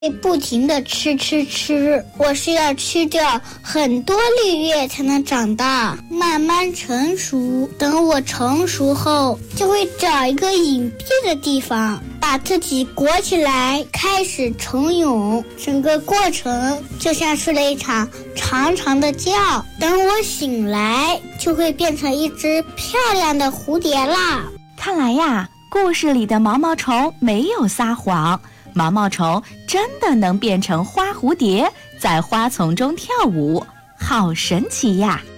不停地吃，我是要吃掉很多绿叶才能长大，慢慢成熟。等我成熟后，就会找一个隐蔽的地方，把自己裹起来，开始成蛹。整个过程就像睡了一场长长的觉，等我醒来，就会变成一只漂亮的蝴蝶啦。 看来呀，故事里的毛毛虫没有撒谎，毛毛虫真的能变成花蝴蝶，在花丛中跳舞，好神奇呀！